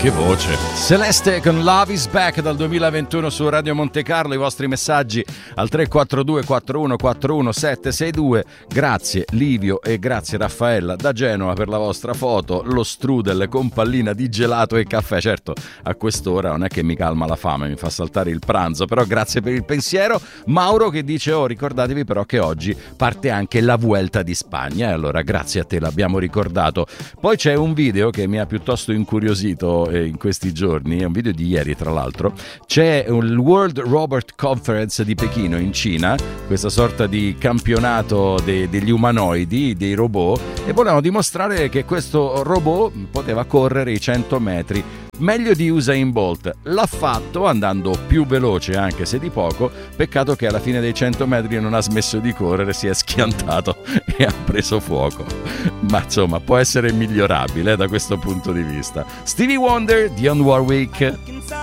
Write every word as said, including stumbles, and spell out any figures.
Che voce! Celeste con Love is Back dal duemilaventuno su Radio Monte Carlo. I vostri messaggi al tre quattro due quattro uno quattro uno sette sei due. Grazie Livio e grazie Raffaella da Genova per la vostra foto. Lo strudel con pallina di gelato e caffè. Certo, a quest'ora non è che mi calma la fame, mi fa saltare il pranzo, però grazie per il pensiero. Mauro che dice: oh, ricordatevi però che oggi parte anche la Vuelta di Spagna, e allora grazie a te l'abbiamo ricordato. Poi c'è un video che mi ha piuttosto incuriosito in questi giorni, è un video di ieri tra l'altro. C'è il World Robot Conference di Pechino in Cina, questa sorta di campionato de- degli umanoidi, dei robot, e volevano dimostrare che questo robot poteva correre i cento metri meglio di Usain Bolt. L'ha fatto andando più veloce, anche se di poco. Peccato che alla fine dei cento metri non ha smesso di correre, si è schiantato e ha preso fuoco. Ma insomma, può essere migliorabile eh, da questo punto di vista. Stevie Wonder, Dionne Warwick.